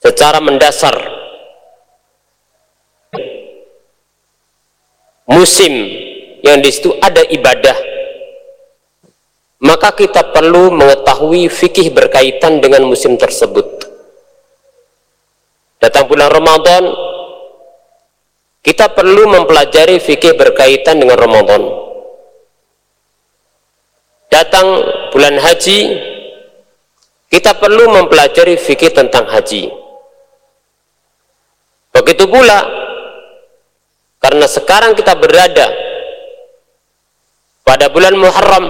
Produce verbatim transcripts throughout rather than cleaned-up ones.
secara mendasar musim yang di situ ada ibadah, maka kita perlu mengetahui fikih berkaitan dengan musim tersebut. Datang bulan Ramadan, kita perlu mempelajari fikih berkaitan dengan Ramadan. Datang bulan haji, kita perlu mempelajari fikih tentang haji. Begitu pula, karena sekarang kita berada pada bulan Muharram,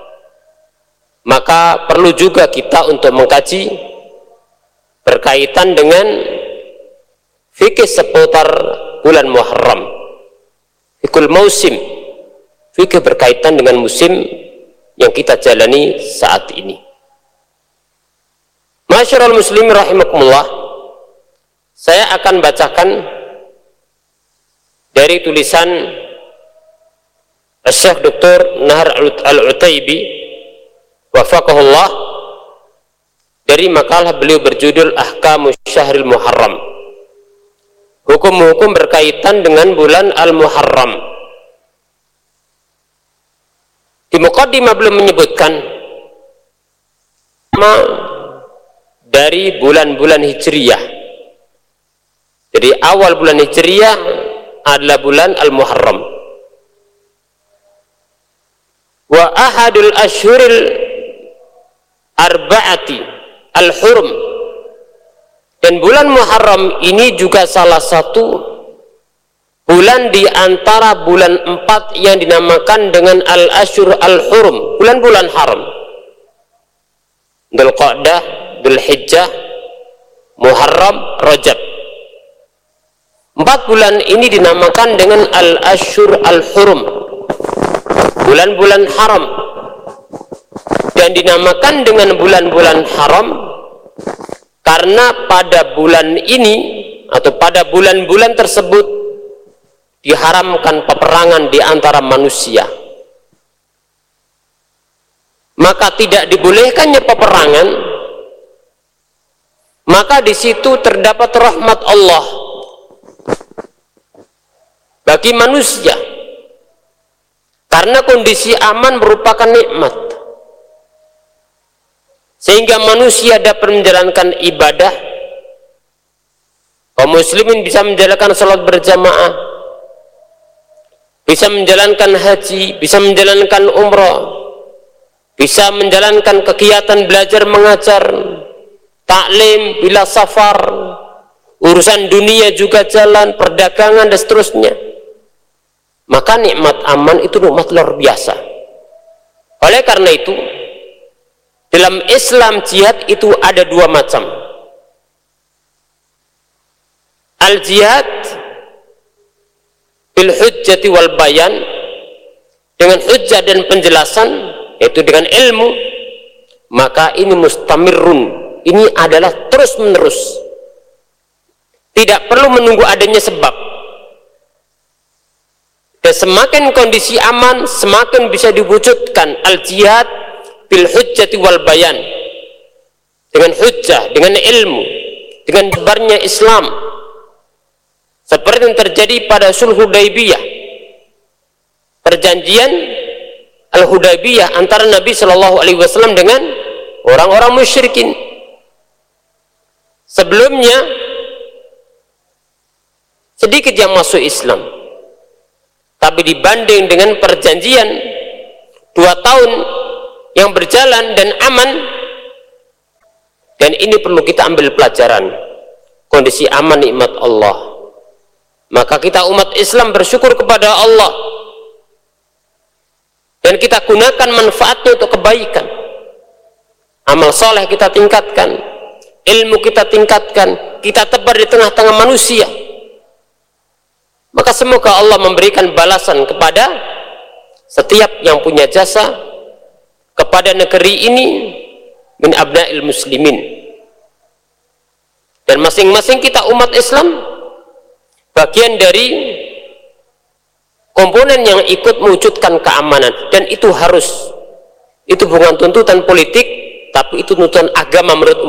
maka perlu juga kita untuk mengkaji berkaitan dengan fikih seputar bulan Muharram, fikul mausim, fikih berkaitan dengan musim yang kita jalani saat ini. Masyarul muslimin rahimakumullah, saya akan bacakan dari tulisan Syekh Doktor Nahar Al-Utaibi wafaqahullah, dari makalah beliau berjudul Ahkamu Syahril Muharram, hukum-hukum berkaitan dengan bulan Al-Muharram. Di muqaddimah belum menyebutkan nama dari bulan-bulan Hijriyah. Jadi awal bulan Hijriyah adalah bulan Al-Muharram. Wa ahadul ashhuril arba'ati al-hurum, dan bulan Muharram ini juga salah satu bulan di antara bulan empat yang dinamakan dengan al-ashhur al-hurum, bulan-bulan haram. Dzulqa'dah, Dzulhijjah, Muharram, Rajab. Empat bulan ini dinamakan dengan al-ashhur al-hurum, bulan-bulan haram, dan dinamakan dengan bulan-bulan haram karena pada bulan ini atau pada bulan-bulan tersebut diharamkan peperangan di antara manusia. Maka tidak dibolehkannya peperangan, maka di situ terdapat rahmat Allah bagi manusia, karena kondisi aman merupakan nikmat, sehingga manusia dapat menjalankan ibadah. Kaum muslimin bisa menjalankan salat berjamaah, bisa menjalankan haji, bisa menjalankan umrah, bisa menjalankan kegiatan belajar mengajar, taklim bila safar, urusan dunia juga jalan, perdagangan dan seterusnya. Maka nikmat aman itu nikmat luar biasa. Oleh karena itu, dalam Islam jihad itu ada dua macam. Al-jihad bil hujjati wal bayan, dengan hujjah dan penjelasan, yaitu dengan ilmu. Maka ini mustamirun, ini adalah terus menerus, tidak perlu menunggu adanya sebab. Dan semakin kondisi aman, semakin bisa diwujudkan al-jihad bil hujjati wal bayan, dengan hujjah, dengan ilmu, dengan sebarnya Islam, seperti yang terjadi pada Sulh Hudaybiyah, perjanjian Al-Hudaybiyah antara Nabi Shallallahu Alaihi Wasallam dengan orang-orang musyrikin. Sebelumnya sedikit yang masuk Islam, tapi dibanding dengan perjanjian dua tahun yang berjalan dan aman, dan ini perlu kita ambil pelajaran, kondisi aman nikmat Allah. Maka kita umat Islam bersyukur kepada Allah, dan kita gunakan manfaatnya untuk kebaikan. Amal soleh kita tingkatkan, ilmu kita tingkatkan, kita tebar di tengah-tengah manusia. Maka semoga Allah memberikan balasan kepada setiap yang punya jasa kepada negeri ini min abna'il muslimin. Dan masing-masing kita umat Islam bagian dari komponen yang ikut mewujudkan keamanan, dan itu harus, itu bukan tuntutan politik, tapi itu tuntutan agama menurut